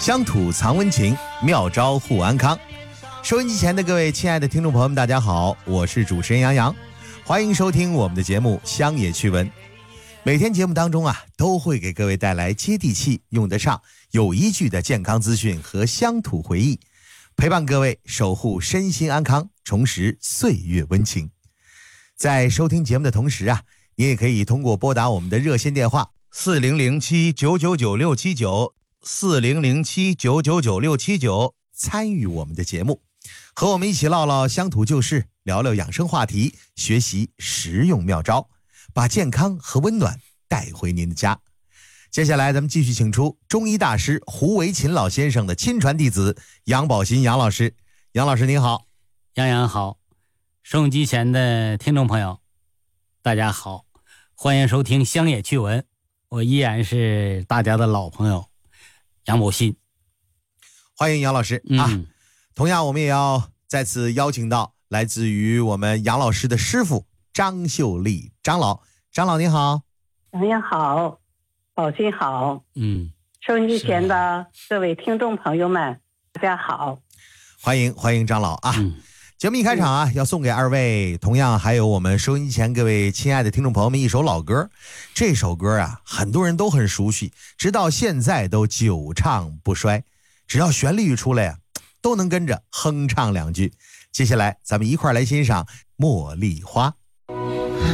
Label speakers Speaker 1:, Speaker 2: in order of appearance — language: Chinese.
Speaker 1: 乡土藏温情，妙招护安康。收音机前的各位亲爱的听众朋友们，大家好，我是主持人杨洋，欢迎收听我们的节目《乡野趣闻》。每天节目当中都会给各位带来接地气、用得上、有依据的健康资讯和乡土回忆，陪伴各位守护身心安康，重拾岁月温情。在收听节目的同时你也可以通过拨打我们的热线电话4007-999679，4007-999679参与我们的节目，和我们一起唠唠乡土旧事，聊聊养生话题，学习实用妙招，把健康和温暖带回您的家。接下来咱们继续请出中医大师胡维勤老先生的亲传弟子杨宝新杨老师。杨老师您好。
Speaker 2: 杨洋好，收音机前的听众朋友大家好，欢迎收听乡野趣闻，我依然是大家的老朋友杨宝新。
Speaker 1: 欢迎杨老师同样我们也要再次邀请到来自于我们杨老师的师傅张秀丽张老。张老您好。
Speaker 3: 杨洋好，宝新好，收音机前的各位听众朋友们大家好。
Speaker 1: 欢迎张老节目一开场要送给二位，同样还有我们收音机前各位亲爱的听众朋友们一首老歌。这首歌很多人都很熟悉，直到现在都久唱不衰，只要旋律一出来都能跟着哼唱两句。接下来咱们一块来欣赏《茉莉花》。